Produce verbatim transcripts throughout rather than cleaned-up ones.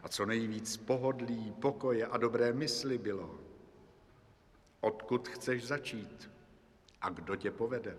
a co nejvíc pohodlí, pokoje a dobré mysli bylo. Odkud chceš začít a kdo tě povede?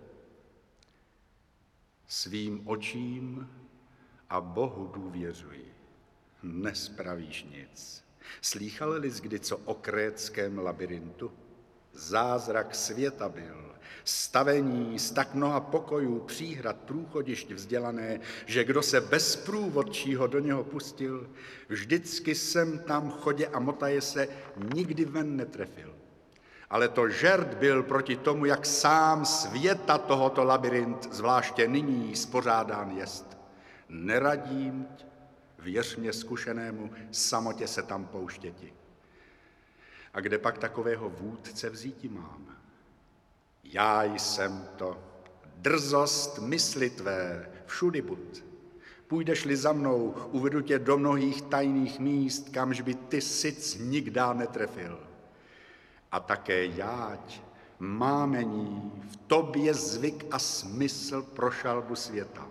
Svým očím a Bohu důvěřuj, nespravíš nic. Slýchal-li kdy co o krétském labyrintu? Zázrak světa byl, stavení z tak mnoha pokojů, příhrad, průchodišť vzdělané, že kdo se bez průvodčího do něho pustil, vždycky sem tam chodě a motaje se, nikdy ven netrefil. Ale to žert byl proti tomu, jak sám světa tohoto labyrint, zvláště nyní, spořádán jest. Neradím, věř mě zkušenému, samotě se tam pouštěti. A kde pak takového vůdce vzíti mám? Já jsem to, drzost mysli tvé, všudy bud. Půjdeš-li za mnou, uvedu tě do mnohých tajných míst, kamž by ty sic nikdá netrefil. A také jáť, mámení, v tobě zvyk a smysl pro šalbu světa.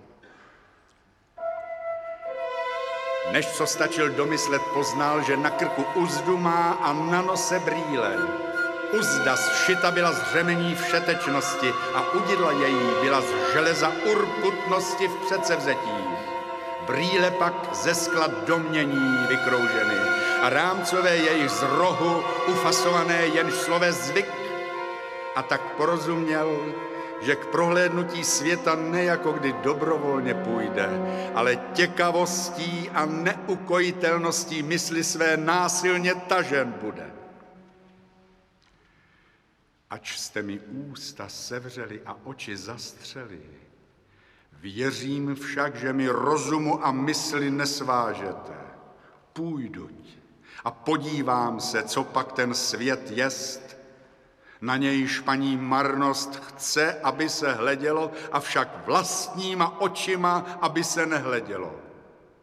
Než co stačil domyslet, poznal, že na krku uzdu má a na nose brýle. Uzda zšita byla z řemení všetečnosti a udidla její byla z železa urputnosti v předsevzetích. Brýle pak ze skla domění vykrouženy a rámcové jejich z rohu ufasované jenž slove zvyk. A tak porozuměl, že k prohlédnutí světa ne jako kdy dobrovolně půjde, ale těkavostí a neukojitelností mysli své násilně tažen bude. Ač jste mi ústa sevřeli a oči zastřeli, věřím však, že mi rozumu a mysli nesvážete. Půjduť a podívám se, co pak ten svět jest, na nějž paní marnost chce, aby se hledělo, avšak vlastníma očima, aby se nehledělo.